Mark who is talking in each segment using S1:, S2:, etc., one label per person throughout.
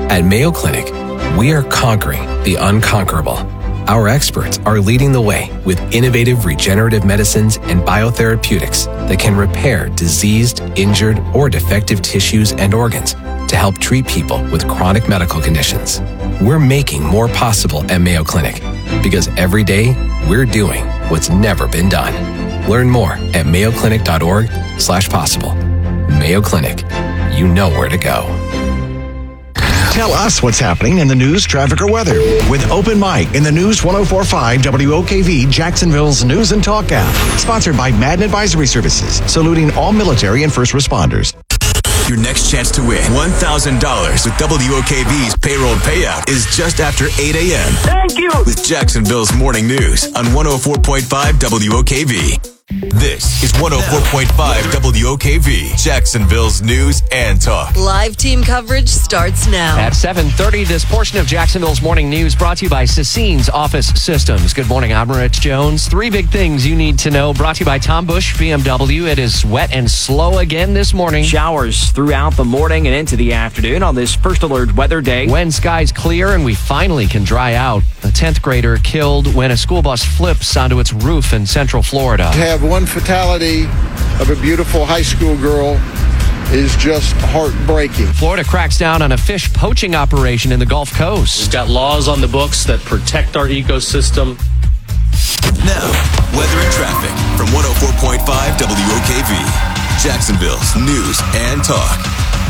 S1: At Mayo Clinic, we are conquering the unconquerable. Our experts are leading the way with innovative regenerative medicines and biotherapeutics that can repair diseased, injured, or defective tissues and organs to help treat people with chronic medical conditions. We're making more possible at Mayo Clinic because every day we're doing what's never been done. Learn more at mayoclinic.org/possible. Mayo Clinic, you know where to go.
S2: Tell us what's happening in the news, traffic, or weather with Open Mic in the News 104.5 WOKV Jacksonville's News and Talk app. Sponsored by Madden Advisory Services, saluting all military and first responders.
S3: Your next chance to win $1,000 with WOKV's payroll payout is just after 8 a.m.
S4: Thank you.
S3: With Jacksonville's Morning News on 104.5 WOKV. This is 104.5 WOKV, Jacksonville's News and Talk.
S5: Live team coverage starts now.
S6: At 7:30, this portion of Jacksonville's Morning News brought to you by Sassine's Office Systems. Good morning, I'm Rich Jones. 3 big things you need to know brought to you by Tom Bush BMW. It is wet and slow again this morning.
S7: Showers throughout the morning and into the afternoon on this first alert weather day.
S6: When skies clear and we finally can dry out. A 10th grader killed when a school bus flips onto its roof in Central Florida.
S8: To have one fatality of a beautiful high school girl is just heartbreaking.
S6: Florida cracks down on a fish poaching operation in the Gulf Coast.
S9: We've got laws on the books that protect our ecosystem.
S3: Now, weather and traffic from 104.5 WOKV, Jacksonville's News and Talk.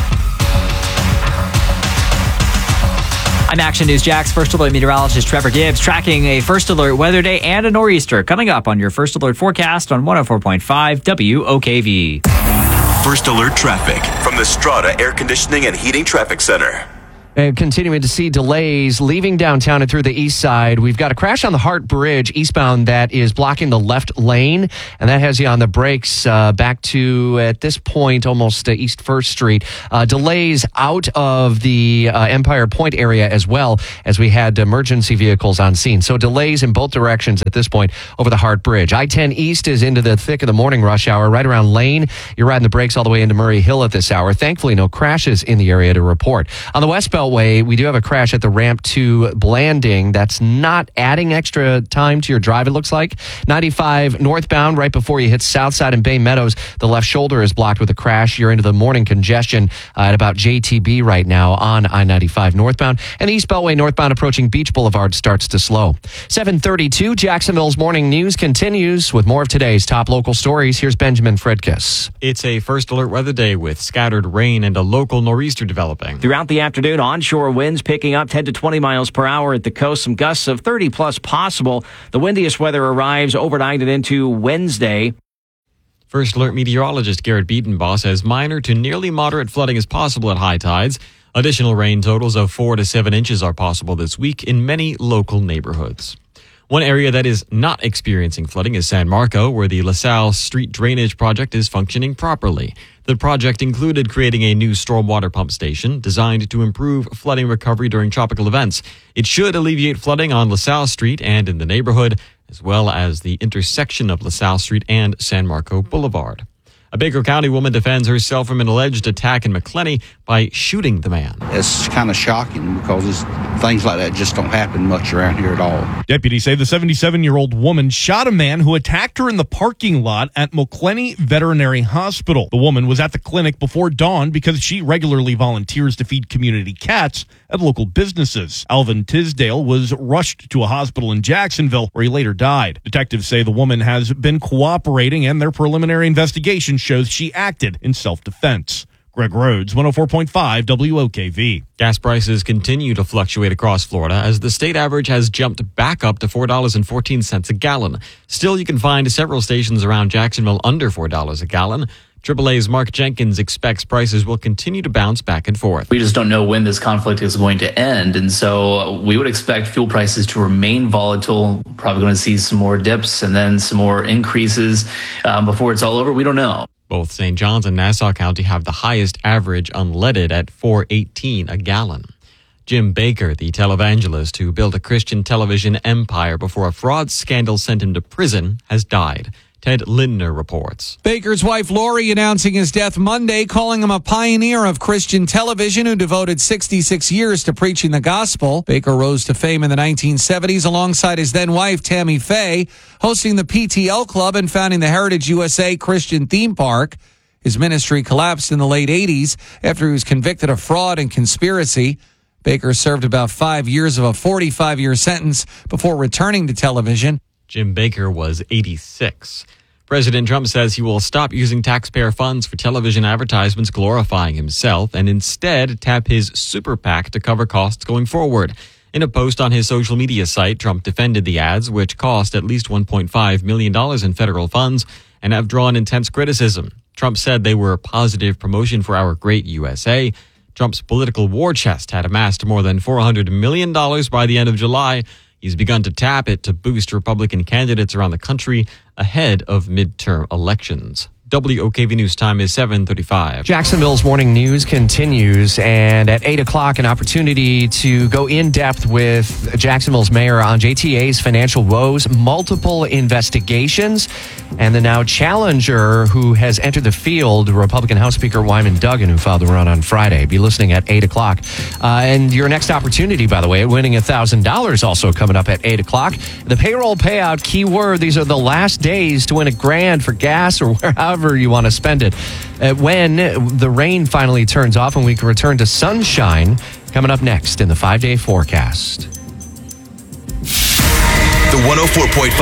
S7: I'm Action News Jax First Alert meteorologist Trevor Gibbs tracking a First Alert weather day and a nor'easter coming up on your First Alert forecast on 104.5 WOKV.
S3: First Alert traffic from the Strata Air Conditioning and Heating Traffic Center.
S6: Continuing to see delays leaving downtown and through the east side. We've got a crash on the Hart Bridge eastbound that is blocking the left lane, and that has you on the brakes back to, at this point, almost East 1st Street. Delays out of the Empire Point area as well, as we had emergency vehicles on scene. So delays in both directions at this point over the Hart Bridge. I-10 East is into the thick of the morning rush hour, right around Lane. You're riding the brakes all the way into Murray Hill at this hour. Thankfully, no crashes in the area to report. On the West Beltway, we do have a crash at the ramp to Blanding. That's not adding extra time to your drive, it looks like. 95 northbound, right before you hit Southside and Bay Meadows, the left shoulder is blocked with a crash. You're into the morning congestion at about JTB right now on I-95 northbound. And the East Beltway northbound approaching Beach Boulevard starts to slow. 7:32, Jacksonville's Morning News continues with more of today's top local stories. Here's Benjamin Fredkiss.
S10: It's a First Alert weather day with scattered rain and a local nor'easter developing.
S7: Throughout the afternoon, onshore winds picking up 10 to 20 miles per hour at the coast. Some gusts of 30 plus possible. The windiest weather arrives overnight and into Wednesday.
S10: First Alert meteorologist Garrett Biedenbaugh says minor to nearly moderate flooding is possible at high tides. Additional rain totals of 4 to 7 inches are possible this week in many local neighborhoods. One area that is not experiencing flooding is San Marco, where the LaSalle Street Drainage Project is functioning properly. The project included creating a new stormwater pump station designed to improve flooding recovery during tropical events. It should alleviate flooding on LaSalle Street and in the neighborhood, as well as the intersection of LaSalle Street and San Marco Boulevard. A Baker County woman defends herself from an alleged attack in McClenny by shooting the man.
S11: It's kind of shocking because things like that just don't happen much around here at all.
S12: Deputies say the 77-year-old woman shot a man who attacked her in the parking lot at McClenny Veterinary Hospital. The woman was at the clinic before dawn because she regularly volunteers to feed community cats at local businesses. Alvin Tisdale was rushed to a hospital in Jacksonville where he later died. Detectives say the woman has been cooperating and their preliminary investigation shows she acted in self-defense. Greg Rhodes, 104.5 WOKV.
S10: Gas prices continue to fluctuate across Florida as the state average has jumped back up to $4.14 a gallon. Still, you can find several stations around Jacksonville under $4 a gallon. AAA's Mark Jenkins expects prices will continue to bounce back and forth.
S13: We just don't know when this conflict is going to end. And so we would expect fuel prices to remain volatile, probably going to see some more dips and then some more increases before it's all over. We don't know.
S10: Both St. Johns and Nassau County have the highest average unleaded at $4.18 a gallon. Jim Baker, the televangelist who built a Christian television empire before a fraud scandal sent him to prison, has died. Ted Lindner reports.
S4: Baker's wife Lori announcing his death Monday, calling him a pioneer of Christian television who devoted 66 years to preaching the gospel. Baker rose to fame in the 1970s alongside his then wife Tammy Faye, hosting the PTL Club and founding the Heritage USA Christian Theme Park. His ministry collapsed in the late 80s after he was convicted of fraud and conspiracy. Baker served about 5 years of a 45-year sentence before returning to television.
S10: Jim Baker was 86. President Trump says he will stop using taxpayer funds for television advertisements glorifying himself and instead tap his super PAC to cover costs going forward. In a post on his social media site, Trump defended the ads, which cost at least $1.5 million in federal funds and have drawn intense criticism. Trump said they were a positive promotion for our great USA. Trump's political war chest had amassed more than $400 million by the end of July. He's begun to tap it to boost Republican candidates around the country ahead of midterm elections. WOKV News time is 7:35.
S6: Jacksonville's morning news continues, and at 8 o'clock, an opportunity to go in depth with Jacksonville's mayor on JTA's financial woes, multiple investigations, and the now challenger who has entered the field, Republican House Speaker Wyman Duggan, who filed the run on Friday. Be listening at 8 o'clock. And your next opportunity, by the way, at winning $1,000 also coming up at 8 o'clock. The payroll payout, keyword, these are the last days to win $1,000 for gas or wherever you want to spend it. When the rain finally turns off and we can return to sunshine, coming up next in the 5-day forecast.
S3: The 104.5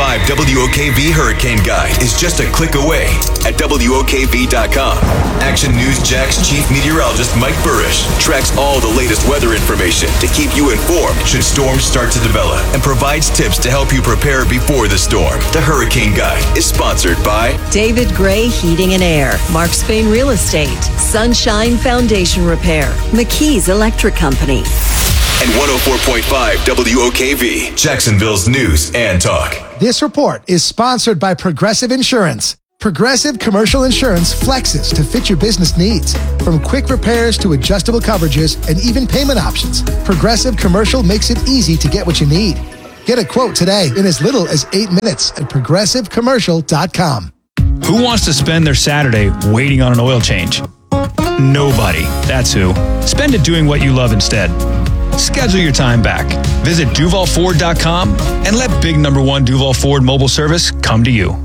S3: WOKV Hurricane Guide is just a click away at WOKV.com. Action News Jack's chief meteorologist Mike Burrish tracks all the latest weather information to keep you informed should storms start to develop and provides tips to help you prepare before the storm. The Hurricane Guide is sponsored by
S5: David Gray Heating and Air, Mark Spain Real Estate, Sunshine Foundation Repair, McKee's Electric Company.
S3: and 104.5 WOKV, Jacksonville's news and talk.
S14: This report is sponsored by Progressive Insurance. Progressive Commercial Insurance flexes to fit your business needs. From quick repairs to adjustable coverages and even payment options, Progressive Commercial makes it easy to get what you need. Get a quote today in as little as 8 minutes at progressivecommercial.com.
S15: Who wants to spend their Saturday waiting on an oil change? Nobody. That's who. Spend it doing what you love instead. Schedule your time back. Visit DuvalFord.com and let big number 1 Duval Ford mobile service come to you.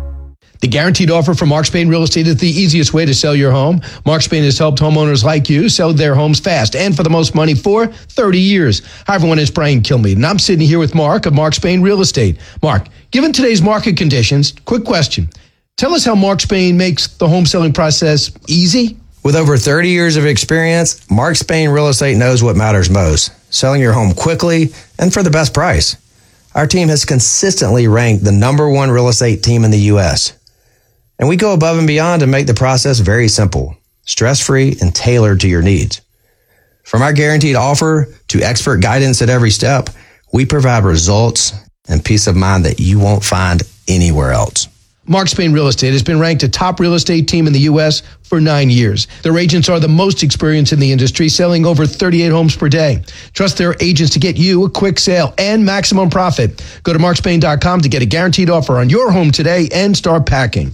S16: The guaranteed offer from Mark Spain Real Estate is the easiest way to sell your home. Mark Spain has helped homeowners like you sell their homes fast and for the most money for 30 years. Hi, everyone. It's Brian Kilmeade, and I'm sitting here with Mark of Mark Spain Real Estate. Mark, given today's market conditions, quick question. Tell us how Mark Spain makes the home selling process easy.
S17: With over 30 years of experience, Mark Spain Real Estate knows what matters most, selling your home quickly and for the best price. Our team has consistently ranked the number 1 real estate team in the U.S., and we go above and beyond to make the process very simple, stress-free, and tailored to your needs. From our guaranteed offer to expert guidance at every step, we provide results and peace of mind that you won't find anywhere else.
S16: Mark Spain Real Estate has been ranked a top real estate team in the U.S. for 9 years. Their agents are the most experienced in the industry, selling over 38 homes per day. Trust their agents to get you a quick sale and maximum profit. Go to markspain.com to get a guaranteed offer on your home today and start packing.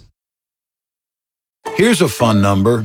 S18: Here's a fun number,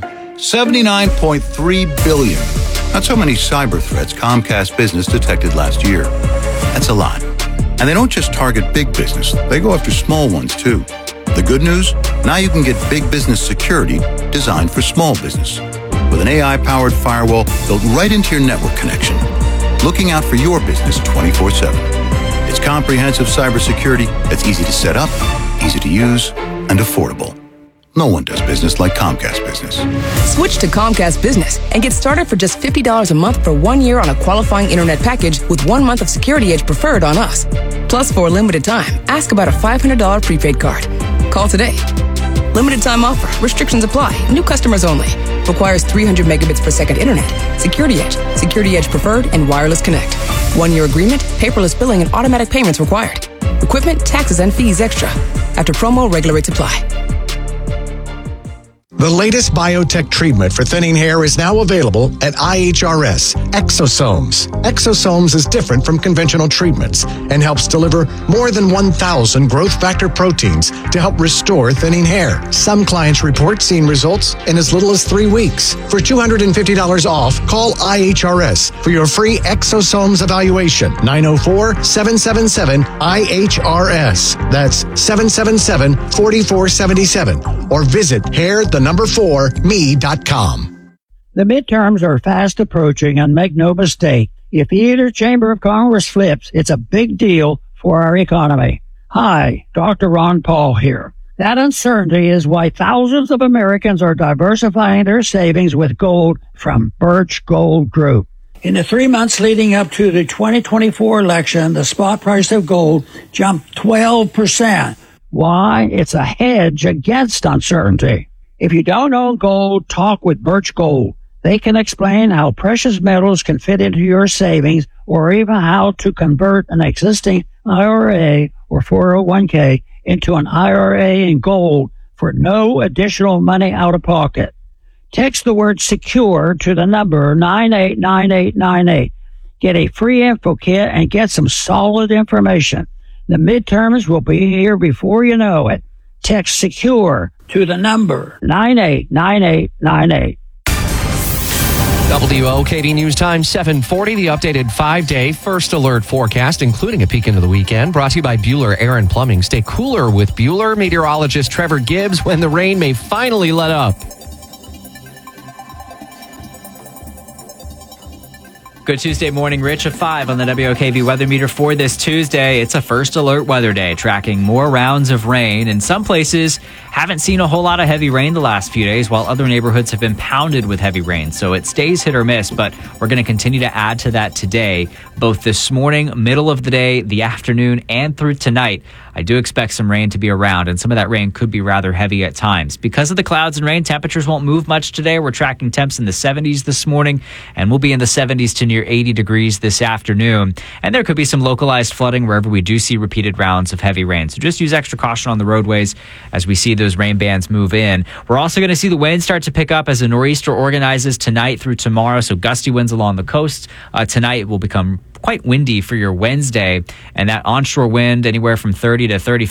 S18: 79.3 billion. That's how many cyber threats Comcast Business detected last year. That's a lot. And they don't just target big business, they go after small ones too. The good news? Now you can get big business security designed for small business. With an AI-powered firewall built right into your network connection. Looking out for your business 24/7. It's comprehensive cybersecurity that's easy to set up, easy to use, and affordable. No one does business like Comcast Business.
S19: Switch to Comcast Business and get started for just $50 a month for 1 year on a qualifying internet package with 1 month of Security Edge Preferred on us. Plus, for a limited time, ask about a $500 prepaid card. Call today. Limited time offer. Restrictions apply. New customers only. Requires 300 megabits per second internet. Security Edge Preferred, and Wireless Connect. 1 year agreement, paperless billing, and automatic payments required. Equipment, taxes, and fees extra. After promo, regular rates apply.
S2: The latest biotech treatment for thinning hair is now available at IHRS, Exosomes. Exosomes is different from conventional treatments and helps deliver more than 1,000 growth factor proteins to help restore thinning hair. Some clients report seeing results in as little as 3 weeks. For $250 off, call IHRS for your free Exosomes evaluation. 904-777-IHRS. That's 777-4477. Or visit hair4me.com.
S20: The midterms are fast approaching, and make no mistake, if either chamber of Congress flips, it's a big deal for our economy. Hi, Dr. Ron Paul here. That uncertainty is why thousands of Americans are diversifying their savings with gold from Birch Gold Group. In the 3 months leading up to the 2024 election, the spot price of gold jumped 12%. Why? It's a hedge against uncertainty. If you don't own gold, talk with Birch Gold. They can explain how precious metals can fit into your savings, or even how to convert an existing IRA or 401k into an IRA in gold for no additional money out of pocket. Text the word SECURE to the number 989898. Get a free info kit and get some solid information. The midterms will be here before you know it. Text SECURE to the number 989898.
S6: WOKV News Time 740, the updated 5-day first alert forecast, including a peek into the weekend, brought to you by Bueller Air and Plumbing. Stay cooler with Bueller. Meteorologist Trevor Gibbs when the rain may finally let up.
S7: Good Tuesday morning, Rich of 5 on the WOKV weather meter for this Tuesday. It's a first alert weather day, tracking more rounds of rain. In some places, haven't seen a whole lot of heavy rain the last few days, while other neighborhoods have been pounded with heavy rain. So it stays hit or miss, but we're going to continue to add to that today, both this morning, middle of the day, the afternoon, and through tonight. I do expect some rain to be around, and some of that rain could be rather heavy at times. Because of the clouds and rain, temperatures won't move much today. We're tracking temps in the 70s this morning, and we'll be in the 70s to near 80 degrees this afternoon. And there could be some localized flooding wherever we do see repeated rounds of heavy rain. So just use extra caution on the roadways as we see those rain bands move in. We're also going to see the wind start to pick up as a nor'easter organizes tonight through tomorrow. So gusty winds along the coast. Tonight will become quite windy for your Wednesday, and that onshore wind anywhere from 30 to 35